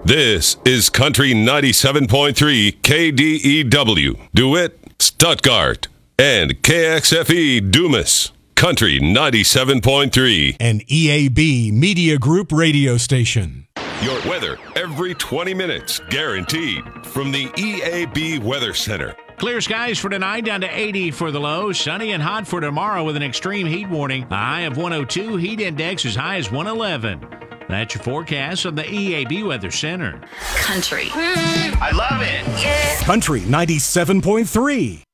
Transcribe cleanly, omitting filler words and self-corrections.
This is Country 97.3 KDEW, DeWitt, Stuttgart, and KXFE Dumas. Country 97.3. An EAB Media Group radio station. Your weather every 20 minutes, guaranteed, from the EAB Weather Center. Clear skies for tonight, down to 80 for the low. Sunny and hot for tomorrow with an extreme heat warning. A high of 102, heat index as high as 111. That's your forecast from the EAB Weather Center. Country. I love it. Yeah. Country 97.3.